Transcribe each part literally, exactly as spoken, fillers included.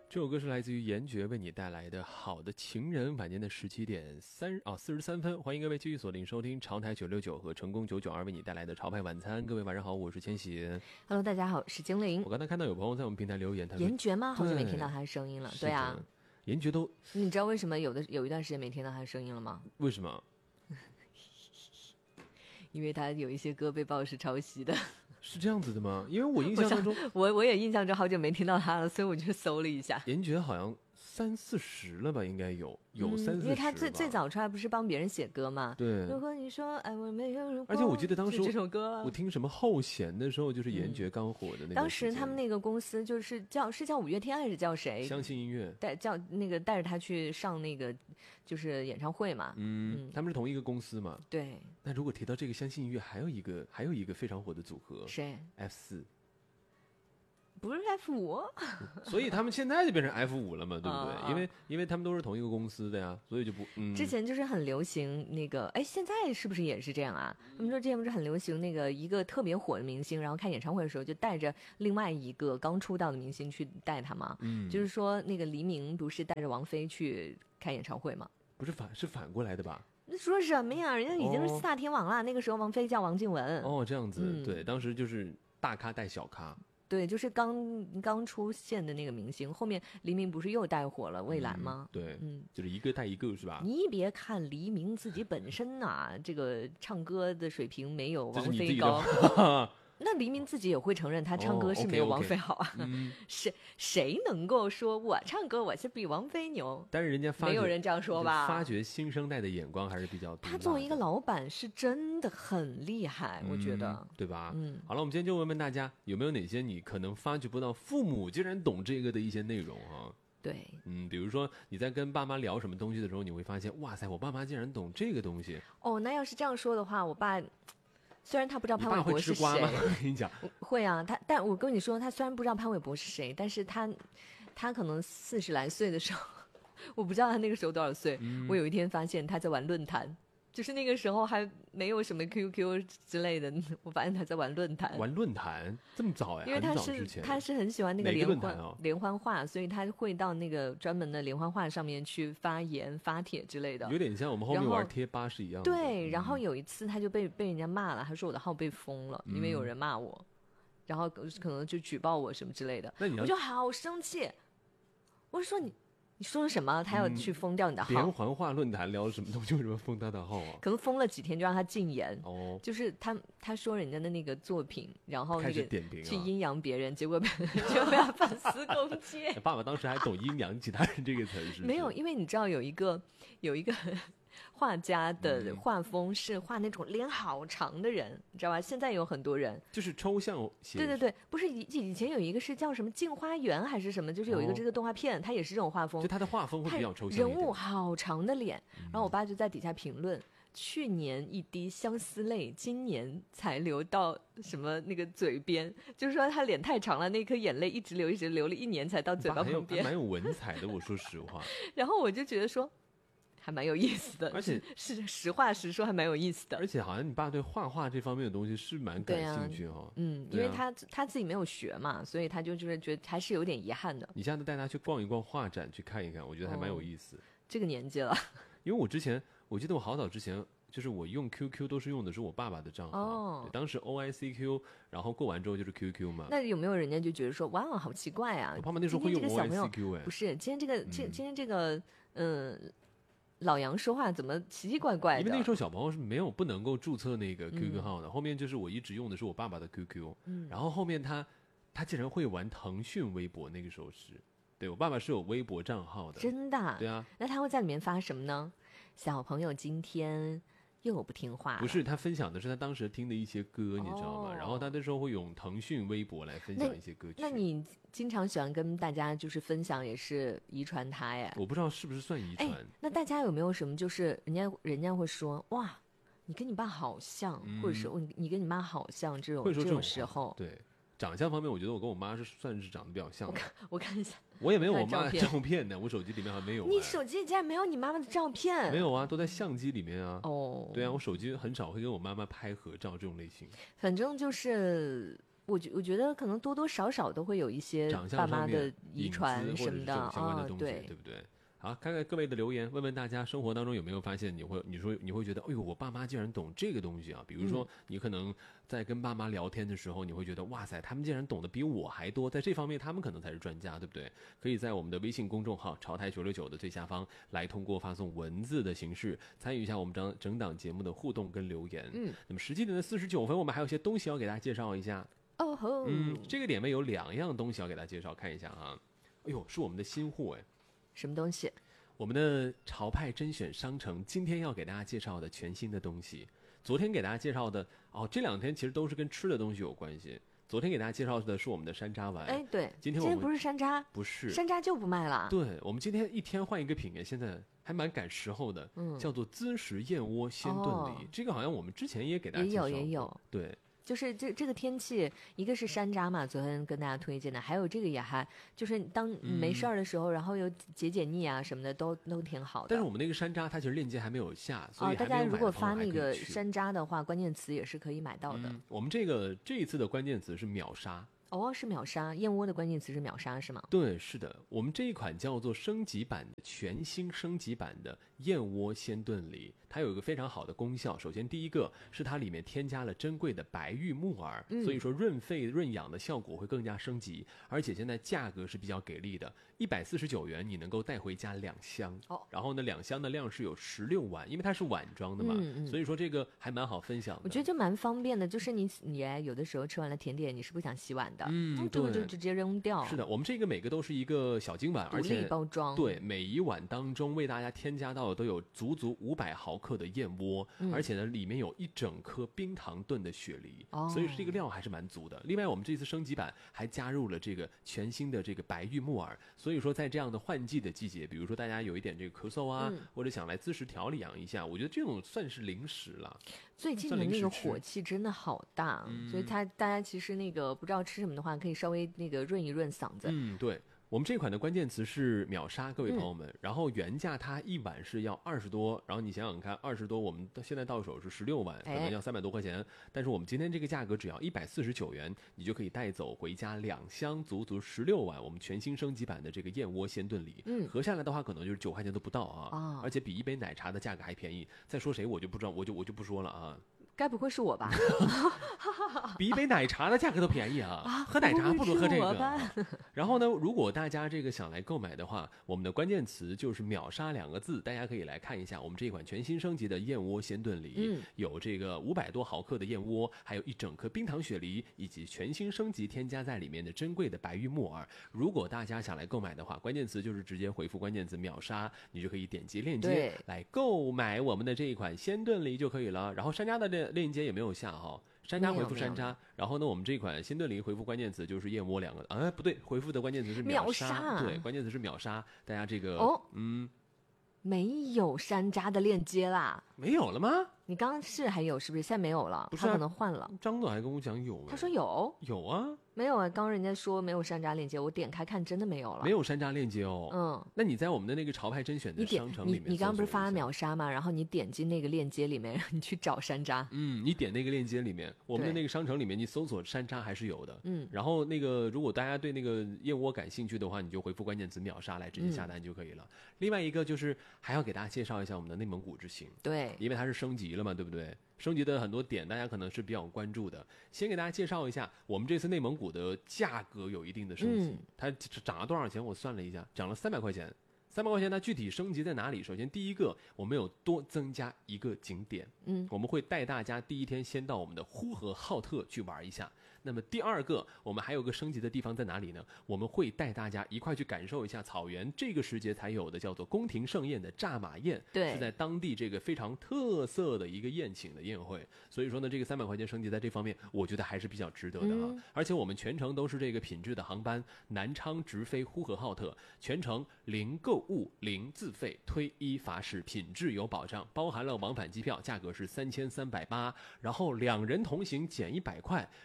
这首歌是来自于严爵为你带来的《好的情人》，晚间的十七点三啊四十三分，欢迎各位继续锁定收听潮台九六九和成功九九二为你带来的潮派晚餐。各位晚上好，我是千玺。 Hello， 大家好，我是精灵。 我刚才看到有朋友在我们平台留言，他说严爵吗？好久没听到他的声音了。对啊， 严爵都， 你知道为什么有的有一段时间没听到他的声音了吗？ 为什么？ 因为他有一些歌被报是抄袭的。 是这样子的吗？因为我印象当中， 我我也印象中好久没听到他了，所以我就搜了一下。 严爵好像三四十了吧，应该有有三四十、嗯， 因为他最最早出来不是帮别人写歌嘛。 对。 如果你说哎我没有如果， 而且我记得当时这首歌， 我听什么后弦的时候，就是严爵刚火的那个、嗯。 当时他们那个公司就是叫是叫五月天还是叫谁？ 相信音乐带叫那个带着他去上那个就是演唱会嘛。 嗯，嗯他们是同一个公司嘛。 对。 那如果提到这个相信音乐，还有一个还有一个非常火的组合， 谁 ？F 四。 不是 F 五， 所以他们现在就变成 F 五了嘛，对不对？啊、因为因为他们都是同一个公司的呀，所以就不。嗯、 之前就是很流行那个，哎，现在是不是也是这样啊？他们说之前不是很流行那个一个特别火的明星，然后开演唱会的时候就带着另外一个刚出道的明星去带他嘛。嗯，就是说那个黎明不是带着王菲去开演唱会吗？ 不是反是反过来的吧？ 那说什么呀？人家已经是四大天王了，哦、那个时候王菲叫王靖雯。 哦，这样子，嗯、对，当时就是大咖带小咖。 对，就是刚刚出现的那个明星，后面黎明不是又带火了蔚蓝吗？ 嗯、对，嗯，就是一个带一个是吧？ 你别看黎明自己本身啊，这个唱歌的水平没有王菲高。那黎明自己也会承认他唱歌是没有王菲好啊。 哦 okay, okay 嗯、 谁谁能够说我唱歌我是比王菲牛？ 但是人家发没有人这样说吧？ 发掘新生代的眼光还是比较多。 他作为一个老板是真的很厉害， 嗯、 我觉得， 对吧？ 嗯。 好了，我们今天就问问大家，有没有哪些你可能发掘不到父母竟然懂这个的一些内容啊？ 对， 嗯，比如说你在跟爸妈聊什么东西的时候，你会发现，哇塞，我爸妈竟然懂这个东西。 哦，那要是这样说的话，我爸。虽然他不知道潘玮柏是谁， 我跟你讲， 会啊，他但我跟你说，他虽然不知道潘玮柏是谁，但是他他可能四十来岁的时候，我不知道他那个时候多少岁。嗯、我有一天发现他在玩论坛，就是那个时候还没有什么 Q Q 之类的，我发现他在玩论坛。 玩论坛这么早呀？ 因为他是他是很喜欢那个连环、哦、连环画，所以他会到那个专门的连环画上面去发言、发帖之类的。 有点像我们后面玩贴吧是一样的。 对，然后有一次他就被被人家骂了，他说我的号被封了，因为有人骂我，嗯、然后可能就举报我什么之类的。 那你我就好生气，我说你。你说了什么？他要去封掉你的号？ 嗯、连环画论坛聊什么东西？为什么封他的号啊？ 可能封了几天就让他禁言。 哦， 就是他他说人家的那个作品，然后那个点评、啊、 去阴阳别人，结果被就被他粉丝攻击。 爸爸当时还懂阴阳其他人这个词是？ 没有，因为你知道有一个有一个画家的画风是画那种脸好长的人，你知道吧？现在有很多人就是抽象写。 对对对，不是以以前有一个是叫什么《镜花缘》还是什么，就是有一个这个动画片，它、哦、也是这种画风。 就他的画风会比较抽象。 人物好长的脸，然后我爸就在底下评论。嗯去年一滴相思泪，今年才流到什么那个嘴边，就是说他脸太长了，那颗眼泪一直流一直流了一年才到嘴巴旁边。 蛮有文采的，我说实话。 然后我就觉得说还蛮有意思的， 而且是实话实说，还蛮有意思的。 而且好像你爸对画画这方面的东西是蛮感兴趣哈、哦啊。 嗯，因为他、啊、他自己没有学嘛，所以他就就是觉得还是有点遗憾的。 你下次带他去逛一逛画展，去看一看，我觉得还蛮有意思。哦、 这个年纪了， 因为我之前我记得我好早之前。就是我用 Q Q 都是用的是我爸爸的账号，哦、当时 O I C Q， 然后过完之后就是 Q Q 嘛。 那有没有人家就觉得说，哇，好奇怪啊！ 我爸爸那时候会用 O I C Q 哎， 不是，今天这个，今、嗯、今天这个，嗯，老杨说话怎么奇奇怪怪的？ 因为那个时候小朋友是没有不能够注册那个 Q Q 号的，嗯、后面就是我一直用的是我爸爸的 Q Q，、嗯、然后后面他他竟然会玩腾讯微博，那个时候是，对我爸爸是有微博账号的， 真的？ 对啊， 那他会在里面发什么呢？小朋友今天。又不听话了， 不是他分享的是他当时听的一些歌，哦、你知道吗？然后他那时候会用腾讯微博来分享一些歌曲。 那, 那你经常喜欢跟大家就是分享，也是遗传他呀？ 我不知道是不是算遗传。 那大家有没有什么就是人家人家会说哇，你跟你爸好像，嗯、或者是你跟你妈好像这种会说这种时候， 对。长相方面，我觉得我跟我妈是算是长得比较像的。 我看我看一下， 我也没有我妈的照片呢，我手机里面还没有。 你手机竟然没有你妈妈的照片？ 没有啊，都在相机里面啊。 哦， 对啊，我手机很少会跟我妈妈拍合照这种类型。 反正就是我觉我觉得可能多多少少都会有一些爸妈的遗传什么的啊， 对对不对？好，看看各位的留言，问问大家生活当中有没有发现，你会你说你会觉得，哎呦，我爸妈竟然懂这个东西啊！比如说，你可能在跟爸妈聊天的时候，你会觉得，哇塞，他们竟然懂得比我还多，在这方面他们可能才是专家，对不对？可以在我们的微信公众号“潮台九六九”的最下方来通过发送文字的形式参与一下我们整整档节目的互动跟留言。嗯，那么十七点的四十九分，我们还有些东西要给大家介绍一下。 哦吼， 嗯，这个点位有两样东西要给大家介绍，看一下啊。哎呦，是我们的新户哎。 什么东西？ 我们的潮派甄选商城今天要给大家介绍的全新的东西，昨天给大家介绍的哦，这两天其实都是跟吃的东西有关系。昨天给大家介绍的是我们的山楂丸， 哎，对， 今天我们今天不是山楂， 不是山楂就不卖了。 对，我们今天一天换一个品，现在还蛮赶时候的，嗯，叫做滋食燕窝鲜炖梨，哦，这个好像我们之前也给大家介绍过， 也有也有， 对。 就是这这个天气，一个是山楂嘛，昨天跟大家推荐的，还有这个也还就是当没事儿的时候，嗯，然后又解解腻啊什么的，都都挺好的。 但是我们那个山楂它其实链接还没有下，所以哦，大家如果发那个山楂的话，关键词也是可以买到的。 嗯，我们这个这一次的关键词是秒杀。 哦，是秒杀，燕窝的关键词是秒杀是吗？ 对，是的，我们这一款叫做升级版的全新升级版的燕窝鲜炖梨，它有一个非常好的功效。首先第一个是它里面添加了珍贵的白玉木耳，嗯，所以说润肺润养的效果会更加升级，而且现在价格是比较给力的，一百四十九元你能够带回家两箱。哦，然后呢两箱的量是有十六碗，因为它是碗装的嘛，嗯嗯，所以说这个还蛮好分享的。 我觉得就蛮方便的，就是你你有的时候吃完了甜点，你是不想洗碗的， 嗯， 这个就直接扔掉。 是的，我们这个每个都是一个小金碗，而且独立包装。 对，每一碗当中为大家添加到的都有足足五百毫克的燕窝，嗯，而且呢里面有一整颗冰糖炖的雪梨，哦，所以这个料还是蛮足的。另外我们这次升级版还加入了这个全新的这个白玉木耳，所以说在这样的换季的季节，比如说大家有一点这个咳嗽啊，嗯，或者想来滋食调理养一下，我觉得这种算是零食了。 最近的那个火气真的好大，嗯，所以他大家其实那个不知道吃什么的话，可以稍微那个润一润嗓子。 嗯，对。我们这款的关键词是秒杀，各位朋友们，嗯，然后原价它一碗是要二十多，然后你想想看，二十多我们现在到手是十六碗，可能要三百多块钱，但是我们今天这个价格只要一百四十九元，你就可以带走回家两箱足足十六碗我们全新升级版的这个燕窝鲜炖梨，嗯，合下来的话可能就是九块钱都不到啊，哦，而且比一杯奶茶的价格还便宜。再说谁我就不知道，我就我就不说了啊。 该不会是我吧？ 比一杯奶茶的价格都便宜啊！啊，喝奶茶不如喝这个。然后呢，如果大家这个想来购买的话，我们的关键词就是秒杀两个字，大家可以来看一下我们这款全新升级的燕窝鲜炖梨，嗯，有这个五百多毫克的燕窝，还有一整颗冰糖雪梨，以及全新升级添加在里面的珍贵的白玉木耳。如果大家想来购买的话，关键词就是直接回复关键词秒杀，你就可以点击链接来购买我们的这一款鲜炖梨就可以了。然后山楂的链链接也没有下哈，山楂回复山楂，然后呢，我们这款鲜炖梨回复关键词就是燕窝两个，啊，不对，回复的关键词是秒杀， 秒杀对，关键词是秒杀，大家这个， 哦， 嗯， 没有山楂的链接啦， 没有了吗？ 你刚刚是还有是不是？现在没有了， 不是、啊、 他可能换了。 张总还跟我讲有， 他说有， 有啊。 没有啊，刚刚人家说没有山楂链接，我点开看真的没有了， 没有山楂链接哦。 嗯， 那你在我们的那个潮牌甄选的商城里面， 你你刚刚不是发秒杀吗？然后你点进那个链接里面，你去找山楂。 嗯，你点那个链接里面，我们的那个商城里面，你搜索山楂还是有的。嗯，然后那个如果大家对那个燕窝感兴趣的话，你就回复关键词秒杀来直接下单就可以了。嗯、另外一个就是还要给大家介绍一下我们的内蒙古之行， 对， 因为它是升级了嘛，对不对？升级的很多点，大家可能是比较关注的。先给大家介绍一下，我们这次内蒙古的价格有一定的升级，嗯、它涨了多少钱？我算了一下，涨了三百块钱。三百块钱，它具体升级在哪里？首先，第一个，我们有多增加一个景点，嗯，我们会带大家第一天先到我们的呼和浩特去玩一下。那么第二个，我们还有个升级的地方在哪里呢？我们会带大家一块去感受一下草原这个时节才有的叫做宫廷盛宴的炸马宴， 对， 是在当地这个非常特色的一个宴请的宴会。所以说呢，这个三百块钱升级在这方面，我觉得还是比较值得的啊。嗯、而且我们全程都是这个品质的航班，南昌直飞呼和浩特，全程零购物、零自费，推一罚十，品质有保障，包含了往返机票，价格是三千三百八，然后两人同行减一百块，只要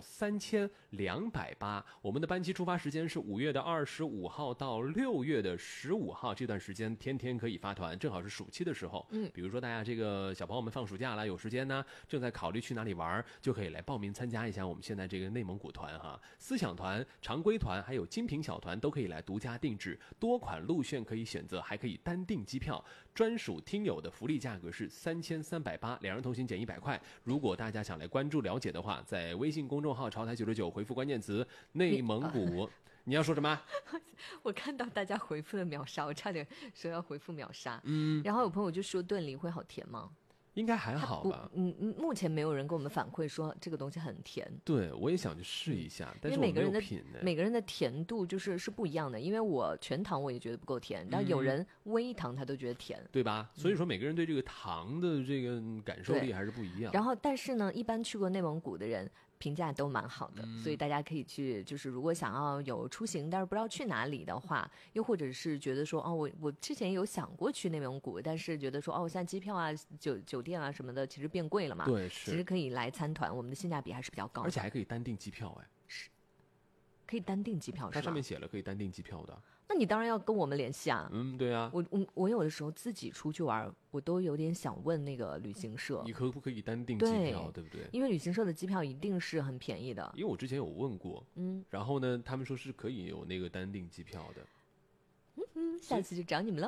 三千两百八。我们的班机出发时间是五月的二十五号到六月的十五号，这段时间天天可以发团，正好是暑期的时候。嗯，比如说大家这个小朋友们放暑假了，有时间呢，正在考虑去哪里玩，就可以来报名参加一下我们现在这个内蒙古团哈。思想团、常规团还有精品小团都可以来独家定制，多款路线可以选择，还可以单订机票。专属听友的福利价格是三千三百八，两人同行减一百块。如果大家想来关注了解的话，在微信公众号潮台九十九回复关键词内蒙古。你要说什么？ 我看到大家回复了秒杀，我差点说要回复秒杀。嗯，然后有朋友就说炖梨会好甜吗？ 应该还好吧。 嗯嗯，目前没有人给我们反馈说这个东西很甜。 对，我也想去试一下，嗯、但是每个人的品每个人的甜度就是是不一样的。因为我全糖我也觉得不够甜，但有人微糖他都觉得甜， 对吧？所以说每个人对这个糖的这个感受力还是不一样。 然后，但是呢，一般去过内蒙古的人评价都蛮好的、嗯，所以大家可以去，就是如果想要有出行但是不知道去哪里的话，又或者是觉得说哦，我我之前有想过去内蒙古，但是觉得说哦，现在机票啊、酒酒店啊什么的其实变贵了嘛， 对，是， 其实可以来参团，我们的性价比还是比较高的， 而且还可以单订机票，哎， 是，可以单订机票，是吧？ 它上面写了可以单订机票的。 那你当然要跟我们联系啊。 嗯，对啊。 我我我有的时候自己出去玩，我都有点想问那个旅行社， 你可不可以单订机票， 对, 对不对？ 因为旅行社的机票一定是很便宜的。 因为我之前有问过，嗯，然后呢，他们说是可以有那个单订机票的。 嗯嗯，下次就找你们喽。